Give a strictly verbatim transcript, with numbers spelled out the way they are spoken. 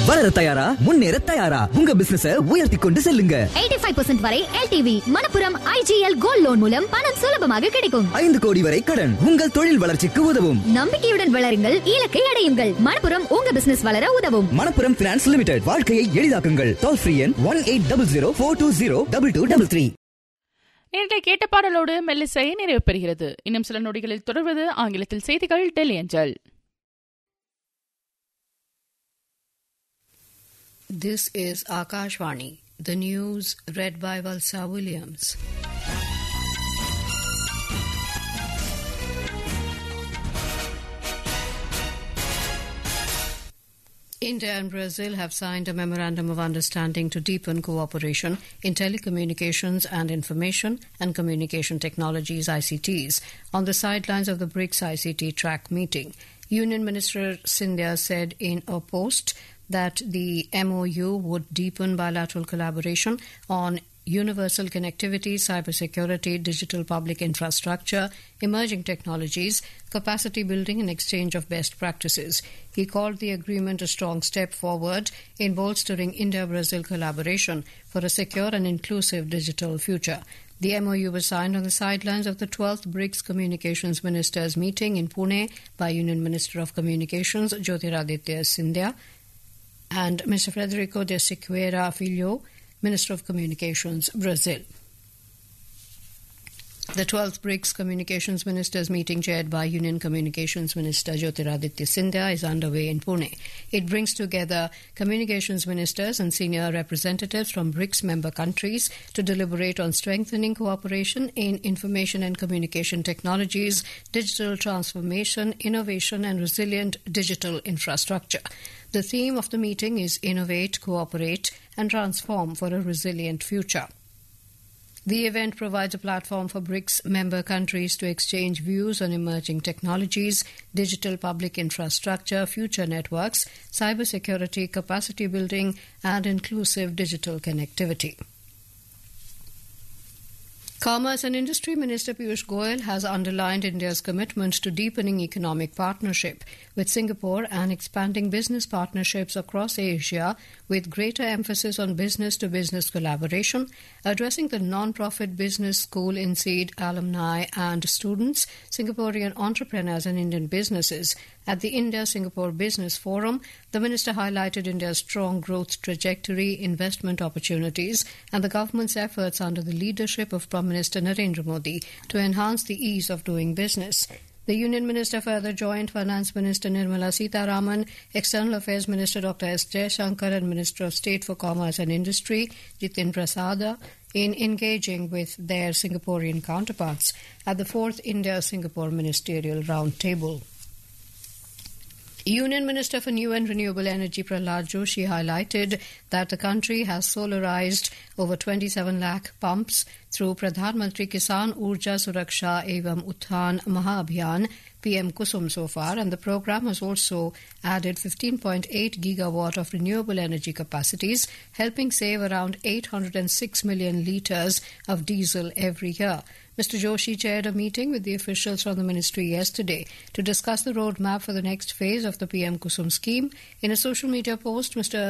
வளர தயாரா, முன்னேற தயாரா, உங்க பிசினஸை உயர்த்தி கொண்டு செல்லுங்க. எண்பத்தி ஐந்து சதவீதம் வரை L T V Manappuram I G L gold loan மூலம் பணம் சுலபமாக கிடைக்கும். ஐந்து கோடி வரை கடன் உங்கள் தொழில் வளர்ச்சிக்கு உதவும். நம்பிக்கையுடன் வளருங்கள், இலக்கை அடையுங்கள். மணப்புரம் உங்க பிசினஸ் வளர உதவும். மணப்புரம் பினான்ஸ் லிமிடெட், வாழ்க்கையை எளிதாக்குங்கள். டோல் ஃப்ரீ எண் one eight double zero four two zero double two double three. நேர்களை கேட்ட பாடலோடு மெல்லிசை நிறைவு பெறுகிறது. இன்னும் சில நொடிகளில் தொடர்வது ஆங்கிலத்தில் செய்திகள் டெல்லி அஞ்சல். This is Akashvani, the news read by Valsa Williams. India and Brazil have signed a memorandum of understanding to deepen cooperation in telecommunications and information and communication technologies I C Ts on the sidelines of the BRICS I C T track meeting. Union Minister Sindhya said in a post that the M O U would deepen bilateral collaboration on universal connectivity, cybersecurity, digital public infrastructure, emerging technologies, capacity building and exchange of best practices. He called the agreement a strong step forward in bolstering India-Brazil collaboration for a secure and inclusive digital future. The M O U was signed on the sidelines of the twelfth BRICS Communications Ministers meeting in Pune by Union Minister of Communications Jyotiraditya Scindia and Mister Federico de Siqueira Filho, Minister of Communications, Brazil. The twelfth BRICS Communications Ministers meeting, chaired by Union Communications Minister Jyotiraditya Scindia, is underway in Pune. It brings together communications ministers and senior representatives from BRICS member countries to deliberate on strengthening cooperation in information and communication technologies, digital transformation, innovation and resilient digital infrastructure. The theme of the meeting is Innovate, Cooperate and Transform for a Resilient Future. The event provides a platform for BRICS member countries to exchange views on emerging technologies, digital public infrastructure, future networks, cybersecurity, capacity building, and inclusive digital connectivity. Commerce and Industry Minister Piyush Goyal has underlined India's commitment to deepening economic partnership with Singapore and expanding business partnerships across Asia with greater emphasis on business-to-business collaboration, addressing the non-profit business school in Seed alumni and students, Singaporean entrepreneurs and Indian businesses. At the India-Singapore Business Forum, the minister highlighted India's strong growth trajectory, investment opportunities, and the government's efforts under the leadership of Prime Minister Narendra Modi to enhance the ease of doing business. The Union Minister further joined Finance Minister Nirmala Sitharaman, External Affairs Minister Doctor S. Jaishankar and Minister of State for Commerce and Industry Jitin Prasada in engaging with their Singaporean counterparts at the fourth India-Singapore Ministerial Roundtable. Union Minister for New and Renewable Energy Prahlad Joshi highlighted that the country has solarized over twenty-seven lakh pumps through Pradhan Mantri Kisan Urja Suraksha Evam Uthan Mahabhiyan P M Kusum so far, and the program has also added fifteen point eight gigawatt of renewable energy capacities, helping save around eight hundred six million litres of diesel every year. Mister Joshi chaired a meeting with the officials from the ministry yesterday to discuss the roadmap for the next phase of the P M Kusum scheme. In a social media post, Mister